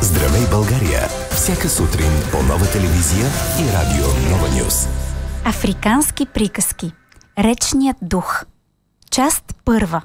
Здравей, България! Всяка сутрин по Нова телевизия и радио Нова Нюз. Африкански приказки. Речният дух. Част първа.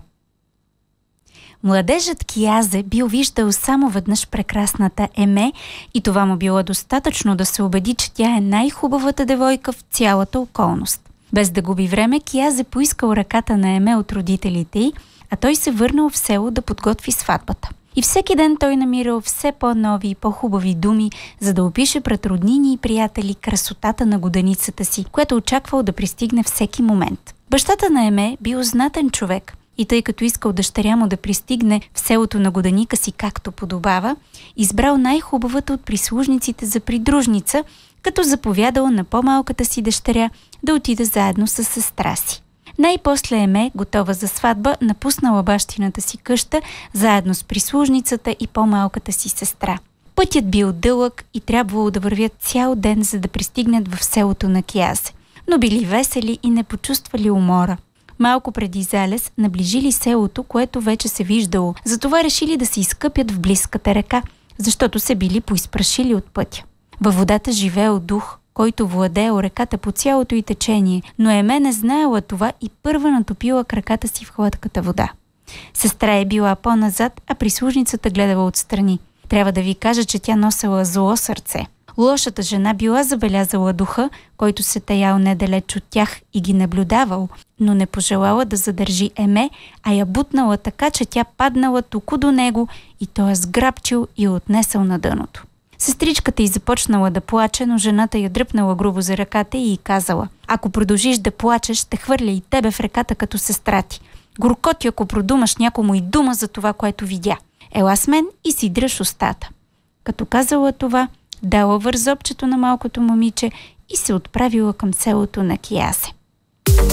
Младежът Киязе бил виждал само веднъж прекрасната Еме и това му било достатъчно да се убеди, че тя е най-хубавата девойка в цялата околност. Без да губи време, Киязе поискал ръката на Еме от родителите й, а той се върнал в село да подготви сватбата. И всеки ден той намирал все по-нови и по-хубави думи, за да опише пред роднини и приятели красотата на годеницата си, което очаквал да пристигне всеки момент. Бащата на Еме бил знатен човек и тъй като искал дъщеря му да пристигне в селото на годеника си както подобава, избрал най-хубавата от прислужниците за придружница, като заповядал на по-малката си дъщеря да отиде заедно с сестра си. Най-после Еме, готова за сватба, напуснала бащината си къща, заедно с прислужницата и по-малката си сестра. Пътят бил дълъг и трябвало да вървят цял ден, за да пристигнат в селото на Киязе. Но били весели и не почувствали умора. Малко преди залез наближили селото, което вече се виждало, затова решили да се изкъпят в близката река, защото се били поизпрашили от пътя. Във водата живеел дух, който владеел реката по цялото й течение, но Еме не знаела това и първа натопила краката си в хладката вода. Сестра е била по-назад, а прислужницата гледала отстрани. Трябва да ви кажа, че тя носела зло сърце. Лошата жена била забелязала духа, който се таял недалеч от тях и ги наблюдавал, но не пожелала да задържи Еме, а я бутнала така, че тя паднала току до него и той я сграбчил и отнесъл на дъното. Сестричката й започнала да плаче, но жената я дръпнала грубо за ръката и й казала: „Ако продължиш да плачеш, ще хвърля и тебе в реката като сестра ти. Горко ти, ако продумаш някому и дума за това, което видя. Ела с мен и си дръж устата.“ Като казала това, дала вързопчето на малкото момиче и се отправила към селото на Киязе.